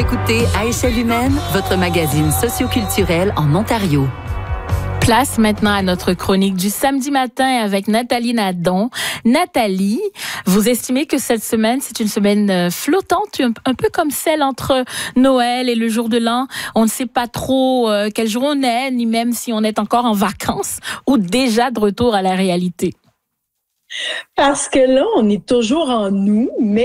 écoutez À échelle humaine, votre magazine socioculturel en Ontario. Place maintenant à notre chronique du samedi matin avec Nathalie Nadon. Nathalie, vous estimez que cette semaine, c'est une semaine flottante, un peu comme celle entre Noël et le jour de l'an. On ne sait pas trop quel jour on est, ni même si on est encore en vacances ou déjà de retour à la réalité. Parce que là, on est toujours en nous, mais